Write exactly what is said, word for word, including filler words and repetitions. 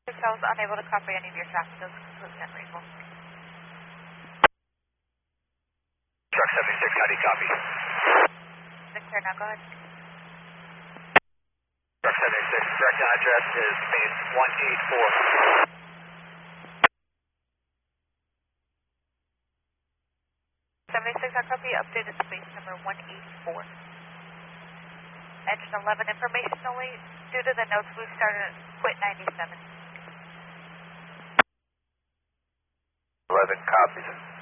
I was unable to copy any of your traffic. Those Lieutenant Rainbow. Truck seventy-six, how do you copy? six clear now, go ahead. Truck seventy-six, direct address is space one eight four. seventy-six, I copy. Updated space number one eight four. Engine eleven information only. Due to the notes, we started at quit ninety-seven. eleven copies.